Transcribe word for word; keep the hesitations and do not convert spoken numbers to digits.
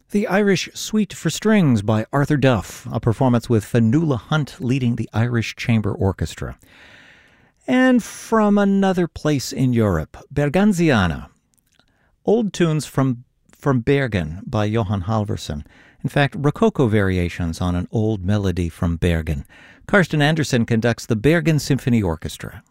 The Irish Suite for Strings by Arthur Duff, a performance with Fionnuala Hunt leading the Irish Chamber Orchestra. And from another place in Europe, Berganziana, old tunes from, from Bergen by Johan Halvorsen. In fact, Rococo variations on an old melody from Bergen. Karsten Andersen conducts the Bergen Symphony Orchestra.